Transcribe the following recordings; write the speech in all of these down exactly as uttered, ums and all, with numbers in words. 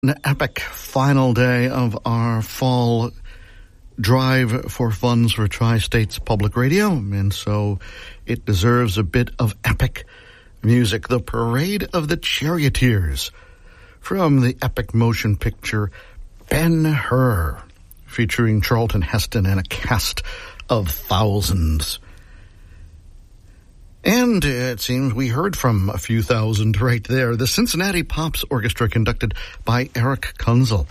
An epic final day of our fall drive for funds for Tri-States Public Radio, and so it deserves a bit of epic music. The Parade of the Charioteers from the epic motion picture Ben-Hur, featuring Charlton Heston and a cast of thousands. And it seems we heard from a few thousand right there. The Cincinnati Pops Orchestra, conducted by Eric Kunzel.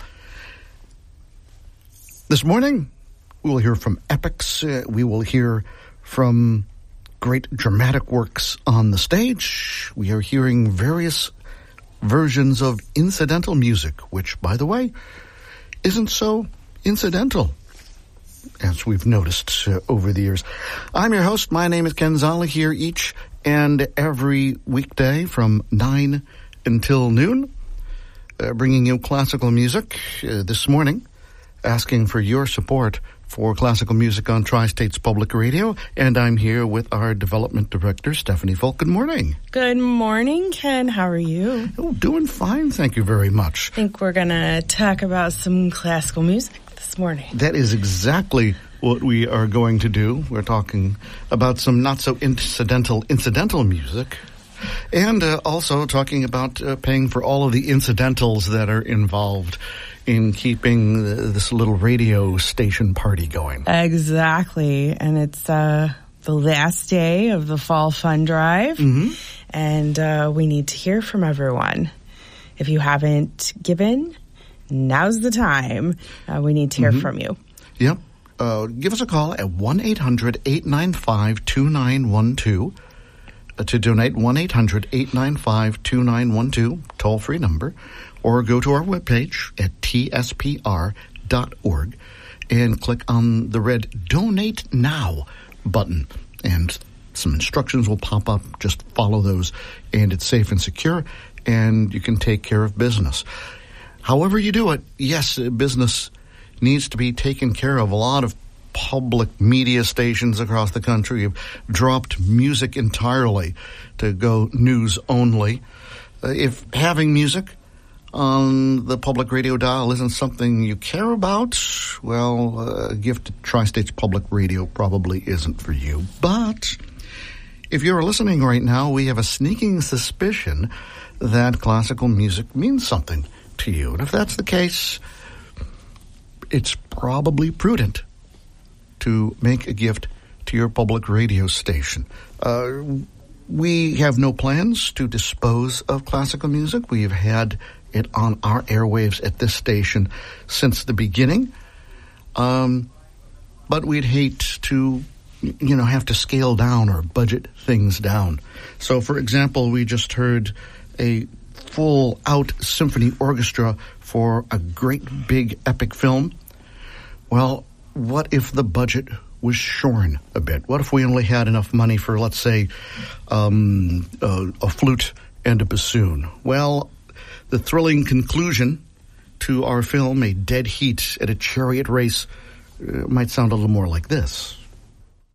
This morning, we will hear from epics. Uh, we will hear from great dramatic works on the stage. We are hearing various versions of incidental music, which, by the way, isn't so incidental, as we've noticed uh, over the years. I'm your host. My name is Ken Zala, here each and every weekday from nine until noon, uh, bringing you classical music. Uh, this morning, asking for your support for classical music on Tri-States Public Radio, and I'm here with our development director, Stephanie Folk. Good morning. Good morning, Ken. How are you? Oh, doing fine, thank you very much. I think we're going to talk about some classical music this morning. That is exactly what we are going to do. We're talking about some not-so-incidental incidental music, and uh, also talking about uh, paying for all of the incidentals that are involved in keeping uh, this little radio station party going. Exactly. And it's uh, the last day of the Fall Fund Drive, mm-hmm. and uh, we need to hear from everyone. If you haven't given, now's the time. Uh, we need to hear mm-hmm. from you. Yep. Uh, give us a call at one eight hundred eight nine five two nine one two uh, to donate. one eight hundred eight nine five two nine one two, toll-free number. Or go to our webpage at T S P R dot org and click on the red Donate Now button. And some instructions will pop up. Just follow those, and it's safe and secure, and you can take care of business. However you do it, yes, business needs to be taken care of. A lot of public media stations across the country have dropped music entirely to go news only. Uh, if having music on the public radio dial isn't something you care about, well, uh, a gift to Tri-States Public Radio probably isn't for you. But if you're listening right now, we have a sneaking suspicion that classical music means something to you. And if that's the case, it's probably prudent to make a gift to your public radio station. Uh, we have no plans to dispose of classical music. We've had it on our airwaves at this station since the beginning. Um, but we'd hate to, you know, have to scale down or budget things down. So, for example, we just heard a full-out symphony orchestra for a great big epic film. Well, what if the budget was shorn a bit? What if we only had enough money for, let's say, um, a, a flute and a bassoon? Well, the thrilling conclusion to our film, A Dead Heat at a Chariot Race, uh, might sound a little more like this.